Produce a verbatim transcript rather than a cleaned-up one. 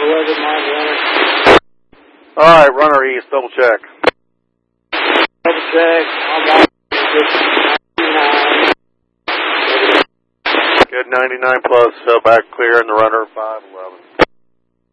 weather mind runner. Alright, runner east, double check. Double check. I'm on ninety-nine. Good ninety-nine plus, so back clear in the runner five eleven.